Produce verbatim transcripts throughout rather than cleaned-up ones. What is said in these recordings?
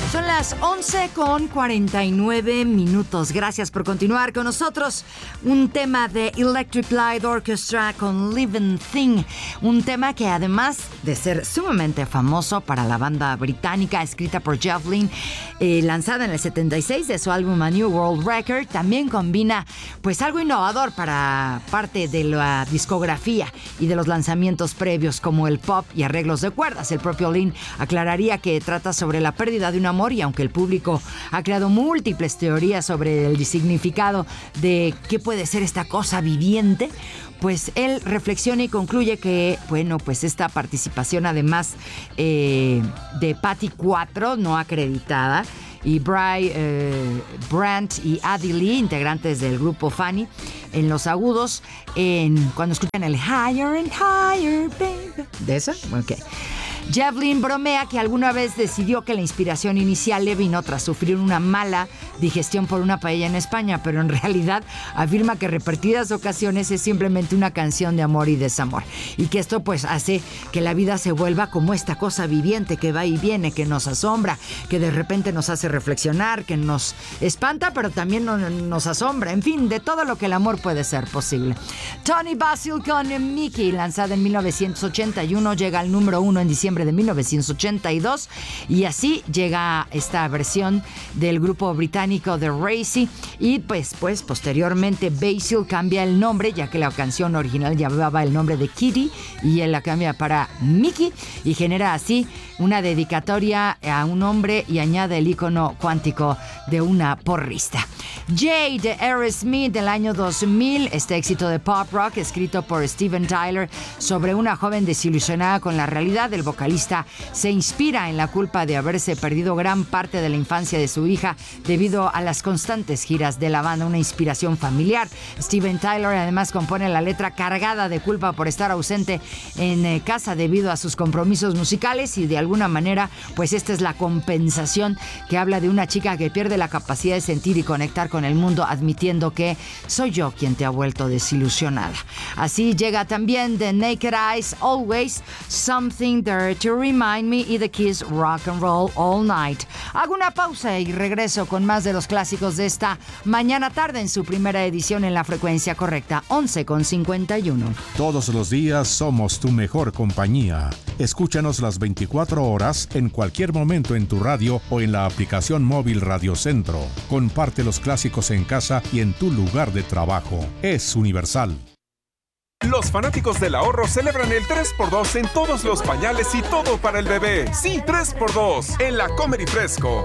Son las once con cuarenta y nueve minutos. Gracias por continuar con nosotros. Un tema de Electric Light Orchestra con Living Thing. Un tema que, además de ser sumamente famoso para la banda británica, escrita por Jeff Lynne, eh, lanzada en el setenta y seis de su álbum A New World Record, también combina pues algo innovador para parte de la discografía y de los lanzamientos previos, como el pop y arreglos de cuerdas. El propio Lynne aclararía que trata sobre la pérdida de un amor, y aunque el público ha creado múltiples teorías sobre el significado de qué puede ser esta cosa viviente, pues él reflexiona y concluye que, bueno, pues esta participación, además eh, de Patti Cuatro, no acreditada, y Bry eh, Brandt y Addie Lee, integrantes del grupo Fanny, en los agudos, en, cuando escuchan el Higher and Higher, baby. ¿De eso? Ok. Jeff Lynne bromea que alguna vez decidió que la inspiración inicial le vino tras sufrir una mala digestión por una paella en España, pero en realidad afirma que repetidas ocasiones es simplemente una canción de amor y desamor, y que esto pues hace que la vida se vuelva como esta cosa viviente que va y viene, que nos asombra, que de repente nos hace reflexionar, que nos espanta, pero también nos asombra, en fin, de todo lo que el amor puede ser posible. Tony Basil con Mickey, lanzada en mil novecientos ochenta y uno, llega al número uno en diciembre de mil novecientos ochenta y dos, y así llega esta versión del grupo británico The Racy, y pues, pues posteriormente Basil cambia el nombre, ya que la canción original llevaba el nombre de Kitty y él la cambia para Mickey, y genera así una dedicatoria a un hombre y añade el icono cuántico de una porrista. Jay de Aerosmith del año dos mil, este éxito de pop rock escrito por Steven Tyler sobre una joven desilusionada con la realidad. El vocalista se inspira en la culpa de haberse perdido gran parte de la infancia de su hija debido a las constantes giras de la banda, una inspiración familiar. Steven Tyler además compone la letra cargada de culpa por estar ausente en eh, casa debido a sus compromisos musicales, y de alguna manera pues esta es la compensación, que habla de una chica que pierde la capacidad de sentir y conectar con el mundo, admitiendo que soy yo quien te ha vuelto desilusionada. Así llega también The Naked Eyes, Always Something There to Remind Me, y The Kiss, Rock and Roll All Night. Hago una pausa y regreso con más de los clásicos de esta mañana tarde en su primera edición en la frecuencia correcta, once con cincuenta y uno. Todos los días somos tu mejor compañía. Escúchanos las veinticuatro horas en cualquier momento en tu radio o en la aplicación móvil Radio Centro. Comparte los clásicos en casa y en tu lugar de trabajo. Es universal. Los fanáticos del ahorro celebran el tres por dos en todos los pañales y todo para el bebé. Sí, tres por dos en la Comer y Fresco.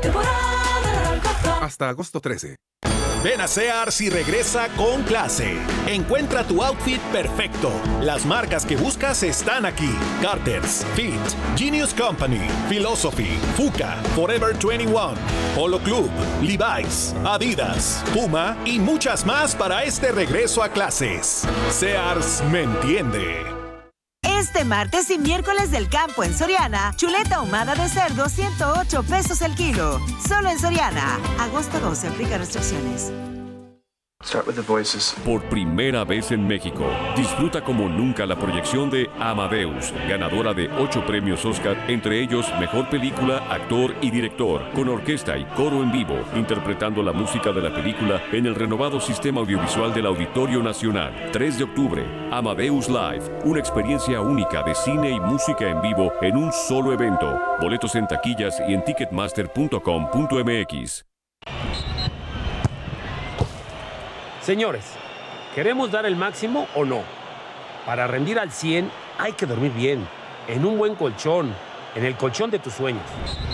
Hasta agosto trece. Ven a Sears y regresa con clase. Encuentra tu outfit perfecto. Las marcas que buscas están aquí: Carter's, Fit, Genius Company, Philosophy, Fuka, Forever veintiuno, Polo Club, Levi's, Adidas, Puma y muchas más para este regreso a clases. Sears me entiende. Este martes y miércoles del campo en Soriana, chuleta ahumada de cerdo, ciento ocho pesos el kilo. Solo en Soriana. Agosto doce, aplica restricciones. Start with the voices. Por primera vez en México, disfruta como nunca la proyección de Amadeus, ganadora de ocho premios Oscar, entre ellos Mejor Película, Actor y Director, con orquesta y coro en vivo, interpretando la música de la película en el renovado sistema audiovisual del Auditorio Nacional. tres de octubre, Amadeus Live, una experiencia única de cine y música en vivo en un solo evento. Boletos en taquillas y en ticketmaster punto com punto m x. Señores, ¿queremos dar el máximo o no? Para rendir al cien hay que dormir bien, en un buen colchón, en el colchón de tus sueños.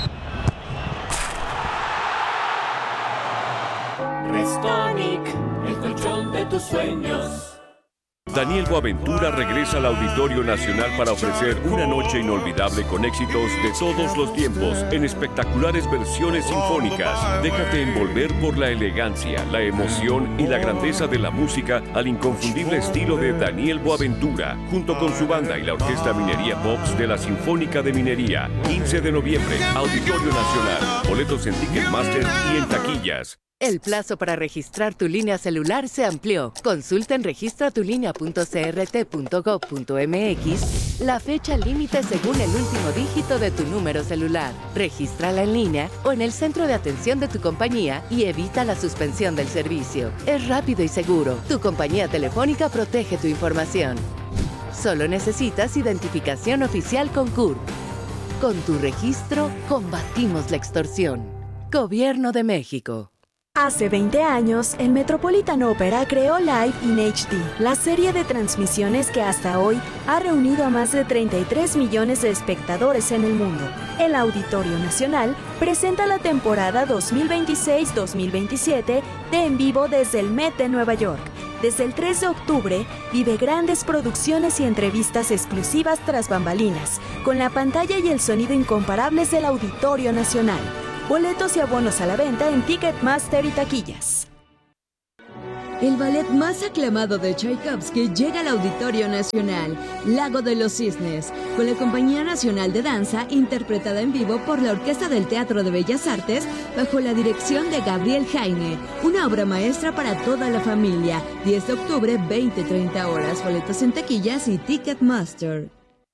Restonic, el colchón de tus sueños. Daniel Boaventura regresa al Auditorio Nacional para ofrecer una noche inolvidable con éxitos de todos los tiempos en espectaculares versiones sinfónicas. Déjate envolver por la elegancia, la emoción y la grandeza de la música al inconfundible estilo de Daniel Boaventura, junto con su banda y la Orquesta Minería Pops de la Sinfónica de Minería. quince de noviembre, Auditorio Nacional. Boletos en Ticketmaster y en taquillas. El plazo para registrar tu línea celular se amplió. Consulta en registra tu línea punto c r t punto gov punto m x la fecha límite según el último dígito de tu número celular. Regístrala en línea o en el centro de atención de tu compañía y evita la suspensión del servicio. Es rápido y seguro. Tu compañía telefónica protege tu información. Solo necesitas identificación oficial con C U R P. Con tu registro, combatimos la extorsión. Gobierno de México. Hace veinte años, el Metropolitan Opera creó Live in H D, la serie de transmisiones que hasta hoy ha reunido a más de treinta y tres millones de espectadores en el mundo. El Auditorio Nacional presenta la temporada dos mil veintiséis dos mil veintisiete de En Vivo desde el Met de Nueva York. Desde el tres de octubre, vive grandes producciones y entrevistas exclusivas tras bambalinas, con la pantalla y el sonido incomparables del Auditorio Nacional. Boletos y abonos a la venta en Ticketmaster y taquillas. El ballet más aclamado de Tchaikovsky llega al Auditorio Nacional, Lago de los Cisnes, con la Compañía Nacional de Danza, interpretada en vivo por la Orquesta del Teatro de Bellas Artes, bajo la dirección de Gabriel Jaime. Una obra maestra para toda la familia. diez de octubre, veinte a treinta horas. Boletos en taquillas y Ticketmaster.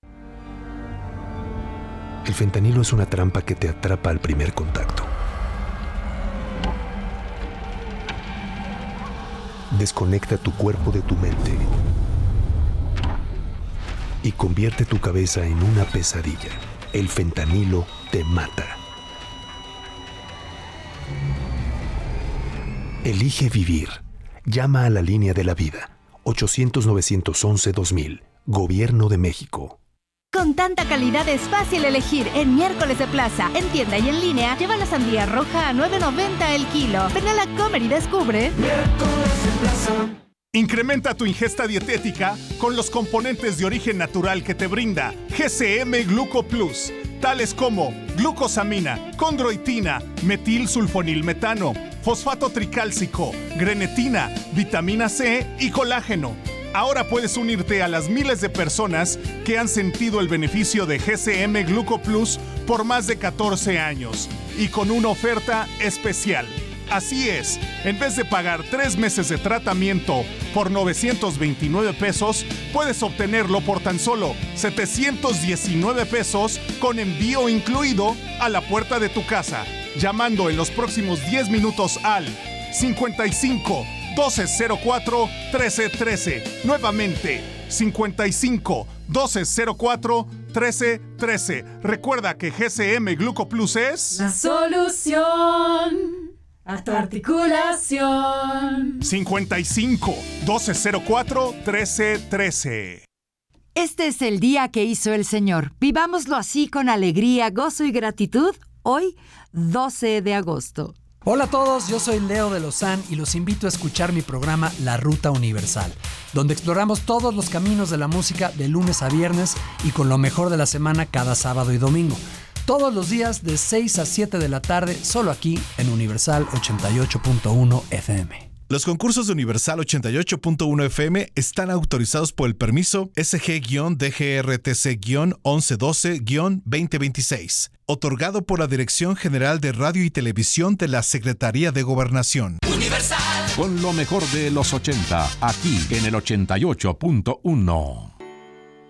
El fentanilo es una trampa que te atrapa al primer contacto. Desconecta tu cuerpo de tu mente y convierte tu cabeza en una pesadilla. El fentanilo te mata. Elige vivir. Llama a la línea de la vida. ochocientos, novecientos once, dos mil. Gobierno de México. Con tanta calidad es fácil elegir en Miércoles de Plaza. En tienda y en línea, lleva la sandía roja a nueve noventa el kilo. Ven a la Comer y descubre. Miércoles de Plaza. Incrementa tu ingesta dietética con los componentes de origen natural que te brinda G C M Gluco Plus, tales como glucosamina, condroitina, metilsulfonilmetano, fosfato tricálcico, grenetina, vitamina C y colágeno. Ahora puedes unirte a las miles de personas que han sentido el beneficio de G C M Gluco Plus por más de catorce años y con una oferta especial. Así es, en vez de pagar tres meses de tratamiento por novecientos veintinueve pesos, puedes obtenerlo por tan solo setecientos diecinueve pesos con envío incluido a la puerta de tu casa, llamando en los próximos diez minutos al cincuenta y cinco, doce cero cuatro, trece trece. Nuevamente, cincuenta y cinco, doce cero cuatro, trece trece. Recuerda que G C M Gluco Plus es la solución a tu articulación. cincuenta y cinco, doce cero cuatro, trece trece. Este es el día que hizo el Señor. Vivámoslo así con alegría, gozo y gratitud. Hoy, doce de agosto. Hola a todos, yo soy Leo de Lozán y los invito a escuchar mi programa La Ruta Universal, donde exploramos todos los caminos de la música de lunes a viernes y con lo mejor de la semana cada sábado y domingo. Todos los días de seis a siete de la tarde, solo aquí en Universal ochenta y ocho punto uno F M. Los concursos de Universal ochenta y ocho punto uno F M están autorizados por el permiso S G D G R T C once doce veinte veintiséis, otorgado por la Dirección General de Radio y Televisión de la Secretaría de Gobernación. Universal. Con lo mejor de los ochenta, aquí en el ochenta y ocho punto uno.